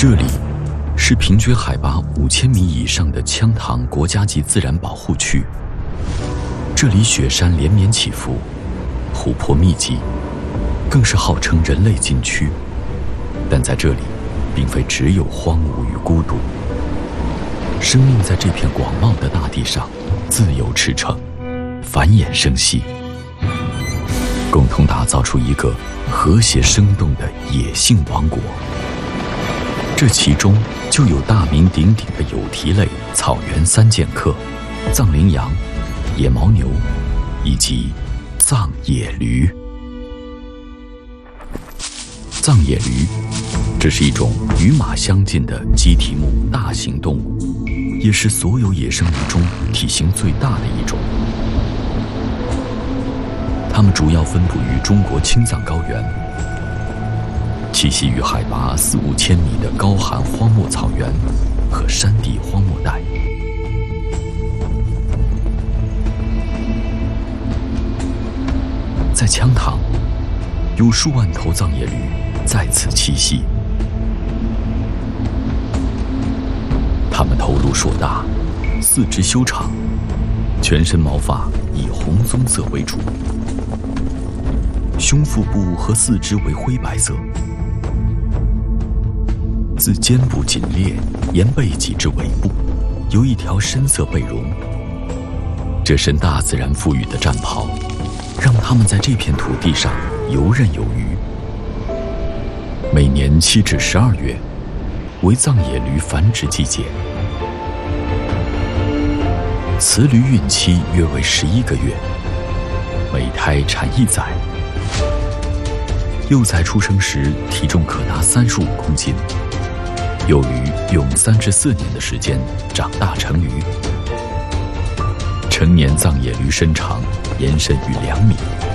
这里是平均海拔5000米以上的羌塘国家级自然保护区。这里雪山连绵起伏，湖泊密集，更是号称人类禁区。但在这里，并非只有荒芜与孤独，生命在这片广袤的大地上自由驰骋，繁衍生息，共同打造出一个和谐生动的野性王国。这其中就有大名鼎鼎的有蹄类草原三剑客——藏羚羊、野牦牛以及藏野驴。藏野驴，这是一种与马相近的鸡蹄目大型动物，也是所有野生鱼中体型最大的一种。它们主要分布于中国青藏高原，栖息于海拔4-5千米的高寒荒漠草原和山地荒漠带。在羌塘，有数万头藏野驴在此栖息。它们头颅硕大，四肢修长，全身毛发以红棕色为主，胸腹部和四肢为灰白色。自肩部颈裂沿背脊至尾部，有一条深色背绒。这身大自然赋予的战袍，让它们在这片土地上游刃有余。每年7至12月为藏野驴繁殖季节，雌驴孕期约为11个月，每胎产1崽。幼崽出生时体重可达35公斤，幼驴用3至4年的时间长大成驴。成年藏野驴身长延伸逾2米。